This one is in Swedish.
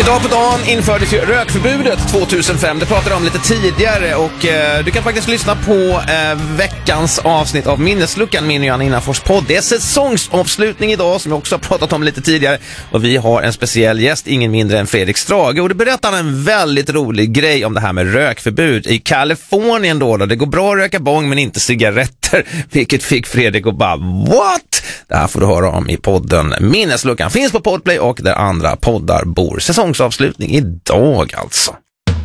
Idag på dagen infördes ju rökförbudet 2005. Det pratade om lite tidigare och du kan faktiskt lyssna på veckans avsnitt av Minnesluckan, min och Johan Innafors podd. Det är säsongsavslutning idag som jag också har pratat om lite tidigare och vi har en speciell gäst, ingen mindre än Fredrik Strage. Och det berättar en väldigt rolig grej om det här med rökförbud i Kalifornien då. Det går bra att röka bong men inte cigaretter, vilket fick Fredrik att bara, what? Det här får du höra om i podden Minnesluckan. Finns på Podplay och där andra poddar bor. Säsongsavslutning idag alltså.